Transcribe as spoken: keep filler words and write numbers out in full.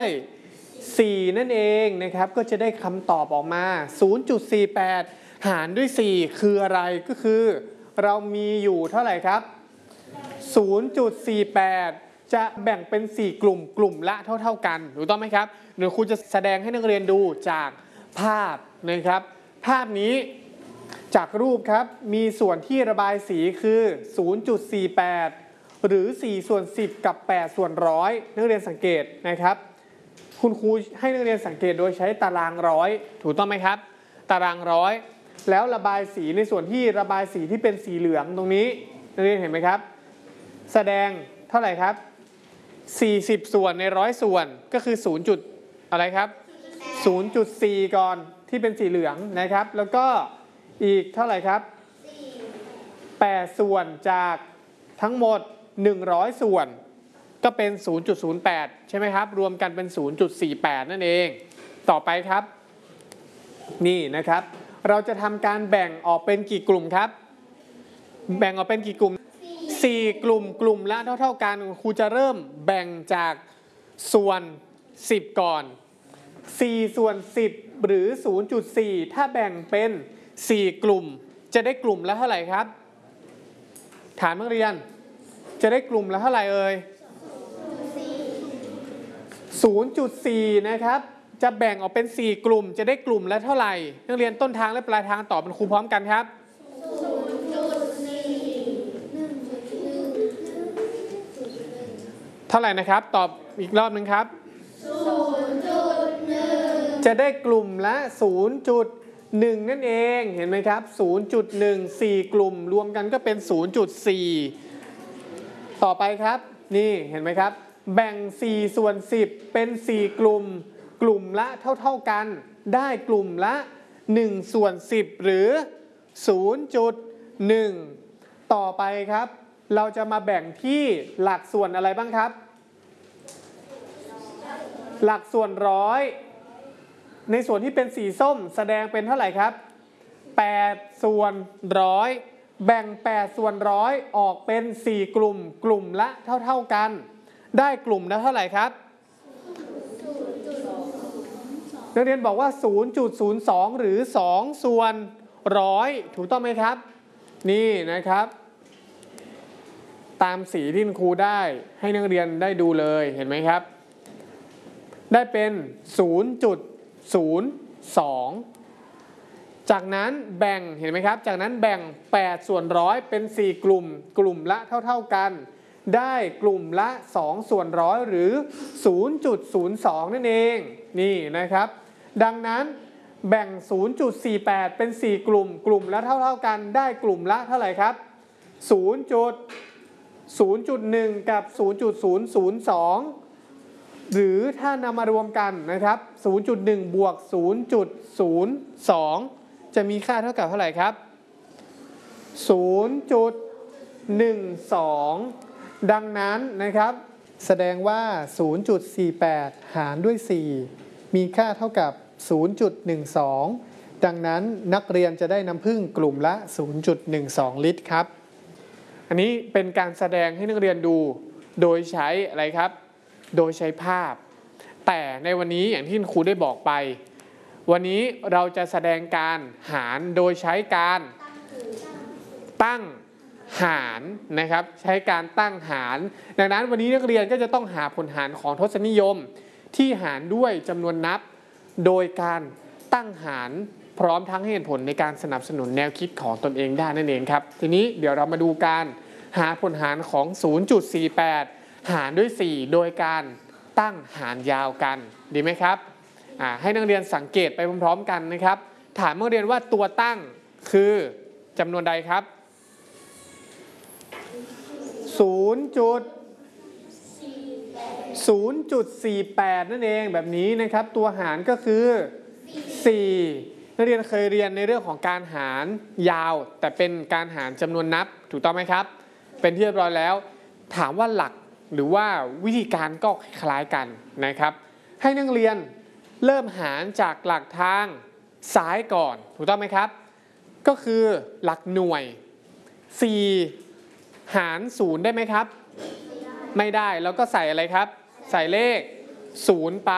สี่นั่นเองนะครับก็จะได้คำตอบออกมา ศูนย์จุดสี่แปด หารด้วยสี่คืออะไรก็คือเรามีอยู่เท่าไหร่ครับ ศูนย์จุดสี่แปด จะแบ่งเป็นสี่กลุ่มกลุ่มละเท่าๆกันถูกต้องไหมครับเดี๋ยวครูจะแสดงให้นักเรียนดูจากภาพนะครับภาพนี้จากรูปครับมีส่วนที่ระบายสีคือ ศูนย์จุดสี่แปด หรือสี่ส่วนสิบกับแปดส่วนร้อยนักเรียนสังเกตนะครับคุณครูให้นักเรียนสังเกตโดยใช้ตารางร้อยถูกต้องไหมครับตารางร้อยแล้วระบายสีในส่วนที่ระบายสีที่เป็นสีเหลืองตรงนี้นักเรียนเห็นไหมครับแสดงเท่าไหร่ครับสี่สิบส่วนในร้อยส่วนก็คือศูนย์จุดอะไรครับ ศูนย์จุดสี่ ก่อนที่เป็นสีเหลืองนะครับแล้วก็อีกเท่าไหร่ครับแปดส่วนจากทั้งหมดหนึ่งร้อยส่วนก็เป็น ศูนย์จุดศูนย์แปด ใช่ไหมครับรวมกันเป็น ศูนย์จุดสี่แปด นั่นเองต่อไปครับนี่นะครับเราจะทำการแบ่งออกเป็นกี่กลุ่มครับแบ่งออกเป็นกี่กลุ่มสี่กลุ่มกลุ่มละเท่าๆกันครูจะเริ่มแบ่งจากส่วนสิบก่อนสี่ส่วนสิบหรือ ศูนย์จุดสี่ ถ้าแบ่งเป็นสี่กลุ่มจะได้กลุ่มละเท่าไหร่ครับถามนักเรียนจะได้กลุ่มละเท่าไหร่เอ่ย ศูนย์จุดสี่ นะครับจะแบ่งออกเป็นสี่กลุ่มจะได้กลุ่มละเท่าไหร่นักเรียนต้นทางและปลายทางตอบเป็นครูพร้อมกันครับเท่าไหร่นะครับตอบอีกรอบนึงครับ ศูนย์จุดหนึ่ง จะได้กลุ่มละ ศูนย์จุดหนึ่ง นั่นเองเห็นไหมครับ ศูนย์จุดหนึ่ง สี่ กลุ่มรวมกันก็เป็น ศูนย์จุดสี่ ต่อไปครับนี่เห็นไหมครับแบ่งสี่ส่วนสิบเป็นสี่กลุ่มกลุ่มละเท่าๆกันได้กลุ่มละหนึ่งส่วนสิบหรือ ศูนย์จุดหนึ่ง ต่อไปครับเราจะมาแบ่งที่หลักส่วนอะไรบ้างครับหลักส่วนร้อยในส่วนที่เป็นสีส้มแสดงเป็นเท่าไหร่ครับแปดส่วนร้อยแบ่งแปดส่วนร้อยออกเป็นสี่กลุ่มกลุ่มละเท่าๆกันได้กลุ่มละเท่าไหร่ครับนักเรียนบอกว่า ศูนย์จุดศูนย์สอง หรือสองส่วนร้อยถูกต้องไหมครับนี่นะครับตามสีที่ครูได้ให้นักเรียนได้ดูเลยเห็นไหมครับได้เป็น ศูนย์จุดศูนย์สอง จากนั้นแบ่งเห็นไหมครับจากนั้นแบ่งแปดส่วนร้อยเป็นสี่กลุ่มกลุ่มละเท่าๆกันได้กลุ่มละสองส่วนร้อยหรือ ศูนย์จุดศูนย์สอง นั่นเองนี่นะครับดังนั้นแบ่ง ศูนย์จุดสี่แปด เป็นสี่กลุ่มกลุ่มละเท่าๆกันได้กลุ่มละเท่าไหร่ครับ ศูนย์จุดศูนย์หนึ่ง กับ ศูนย์จุดศูนย์ศูนย์สอง หรือถ้านำมารวมกันนะครับ ศูนย์จุดหนึ่ง บวก ศูนย์จุดศูนย์สอง จะมีค่าเท่ากับเท่าไหร่ครับ ศูนย์จุดหนึ่งสอง ดังนั้นนะครับแสดงว่า ศูนย์จุดสี่แปด หารด้วย สี่ มีค่าเท่ากับ ศูนย์จุดหนึ่งสอง ดังนั้นนักเรียนจะได้น้ำผึ้งกลุ่มละ ศูนย์จุดหนึ่งสอง ลิตรครับอันนี้เป็นการแสดงให้นักเรียนดูโดยใช้อะไรครับโดยใช้ภาพแต่ในวันนี้อย่างที่ครูได้บอกไปวันนี้เราจะแสดงการหารโดยใช้การตั้งหารนะครับใช้การตั้งหารดังนั้นวันนี้นักเรียนก็จะต้องหาผลหารของทศนิยมที่หารด้วยจำนวนนับโดยการตั้งหารพร้อมทั้งเหตุผลในการสนับสนุนแนวคิดของตนเองได้นั่นเองครับทีนี้เดี๋ยวเรามาดูการหาผลหารของ ศูนย์จุดสี่แปด หารด้วย สี่ โดยการตั้งหารยาวกันดีไหมครับให้นักเรียนสังเกตไปพร้อมๆกันนะครับถามนักเรียนว่าตัวตั้งคือจำนวนใดครับ ศูนย์จุดสี่แปด นั่นเองแบบนี้นะครับตัวหารก็คือ สี่นักเรียนเคยเรียนในเรื่องของการหารยาวแต่เป็นการหารจำนวนนับถูกต้องไหมครับเป็นที่เรียบร้อยแล้วถามว่าหลักหรือว่าวิธีการก็คล้ายกันนะครับให้นักเรียนเริ่มหารจากหลักทางซ้ายก่อนถูกต้องไหมครับก็คือหลักหน่วยสี่หารศูนย์ได้ไหมครับไม่ได้แล้วก็ใส่อะไรครับใส่เลขศูนย์ไป